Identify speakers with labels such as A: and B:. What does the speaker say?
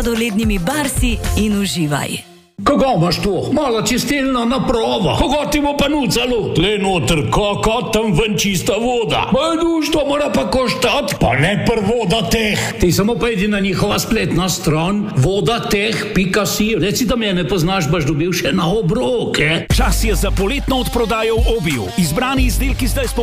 A: sladolednimi barsi in uživaj.
B: Kako imaš to? Malo čistilno napravo. Kako ti bo pa nucalo?
C: Tle noter, kako tam ven čista voda.
B: Majduš, to mora pa koštat.
C: Pa ne voda teh.
B: Ti samo pojdi na njihova spletna stran vodateh.si. Reci, da me ne poznaš, boš dobil še na obroke.
D: Čas je za poletno odprodajo v Obiju. Izbrani izdelki zdaj